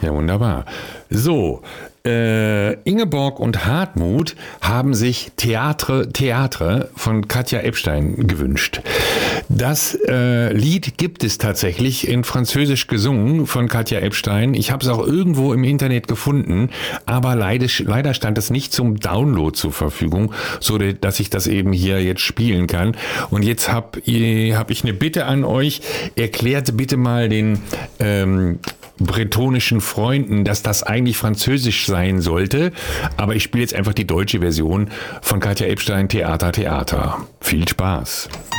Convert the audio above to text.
Ja, wunderbar. So, Ingeborg und Hartmut haben sich Theatre von Katja Ebstein gewünscht. Das Lied gibt es tatsächlich in Französisch gesungen von Katja Ebstein. Ich habe es auch irgendwo im Internet gefunden, aber leider stand es nicht zum Download zur Verfügung, so dass ich das eben hier jetzt spielen kann. Und jetzt hab ich eine Bitte an euch. Erklärt bitte mal den bretonischen Freunden, dass das eigentlich Französisch sein sollte. Aber ich spiele jetzt einfach die deutsche Version von Katja Ebstein, Theater. Viel Spaß.